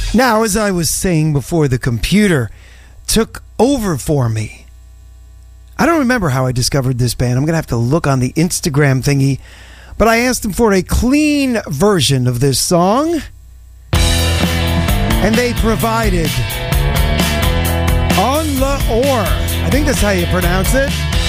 Now, as I was saying before, the computer took over for me. I don't remember how I discovered this band. I'm going to have to look on the Instagram thingy. But I asked them for a clean version of this song. And they provided On La Or. I think that's how you pronounce it.